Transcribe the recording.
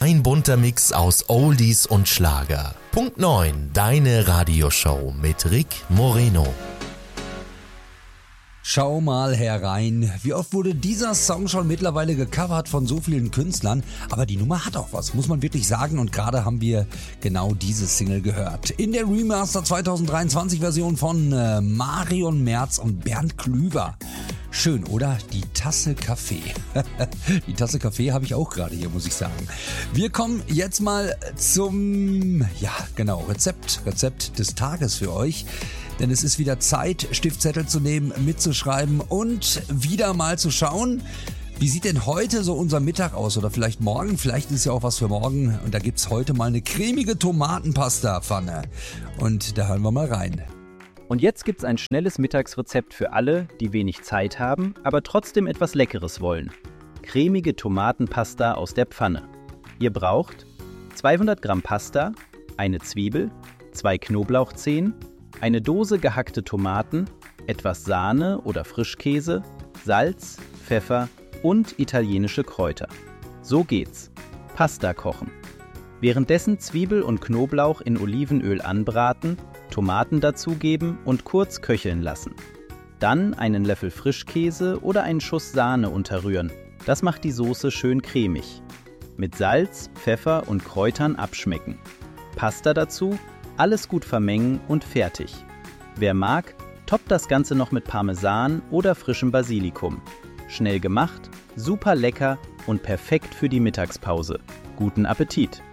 Ein bunter Mix aus Oldies und Schlager. Punkt 9, deine Radioshow mit Rick Moreno. Schau mal herein, wie oft wurde dieser Song schon mittlerweile gecovert von so vielen Künstlern, aber die Nummer hat auch was, muss man wirklich sagen, und gerade haben wir genau diese Single gehört. In der Remaster 2023 Version von Marion Merz und Bernd Klüver. Schön, oder? Die Tasse Kaffee. Die Tasse Kaffee habe ich auch gerade hier, muss ich sagen. Wir kommen jetzt mal zum, Rezept des Tages für euch. Denn es ist wieder Zeit, Stiftzettel zu nehmen, mitzuschreiben und wieder mal zu schauen, wie sieht denn heute so unser Mittag aus oder vielleicht morgen, vielleicht ist ja auch was für morgen und da gibt's heute mal eine cremige Tomatenpasta-Pfanne und da hören wir mal rein. Und jetzt gibt's ein schnelles Mittagsrezept für alle, die wenig Zeit haben, aber trotzdem etwas Leckeres wollen. Cremige Tomatenpasta aus der Pfanne. Ihr braucht 200 Gramm Pasta, eine Zwiebel, 2 Knoblauchzehen, eine Dose gehackte Tomaten, etwas Sahne oder Frischkäse, Salz, Pfeffer und italienische Kräuter. So geht's. Pasta kochen. Währenddessen Zwiebel und Knoblauch in Olivenöl anbraten, Tomaten dazugeben und kurz köcheln lassen. Dann einen Löffel Frischkäse oder einen Schuss Sahne unterrühren. Das macht die Soße schön cremig. Mit Salz, Pfeffer und Kräutern abschmecken. Pasta dazu, alles gut vermengen und fertig. Wer mag, toppt das Ganze noch mit Parmesan oder frischem Basilikum. Schnell gemacht, super lecker und perfekt für die Mittagspause. Guten Appetit!